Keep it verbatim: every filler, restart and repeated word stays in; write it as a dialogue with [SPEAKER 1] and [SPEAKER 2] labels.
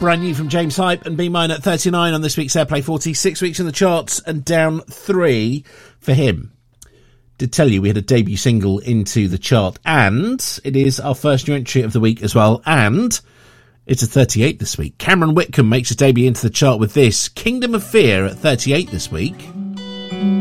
[SPEAKER 1] brand new from James Hype and Be Mine at thirty-nine on this week's Airplay forty. Six weeks in the charts and down three for him. Did tell you we had a debut single into the chart, and it is our first new entry of the week as well, and it's a thirty-eight this week. Cameron Whitcomb makes his debut into the chart with this, Kingdom of Fear, at thirty-eight this week.